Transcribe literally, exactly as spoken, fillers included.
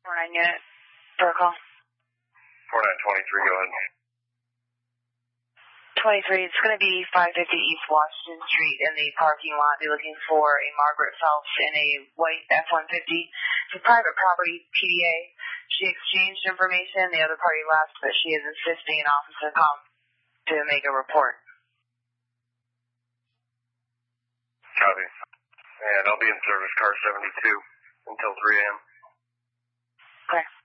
four nine unit, protocol. four nine twenty-three, go ahead. twenty-three, it's going to be five fifty East Washington Street in the parking lot. Be looking for a Margaret Phelps in a white F one fifty. It's a private property, P D A. She exchanged information. The other party left, but she is insisting an officer come to make a report. Copy. And I'll be in service car seventy-two until three a.m. Okay.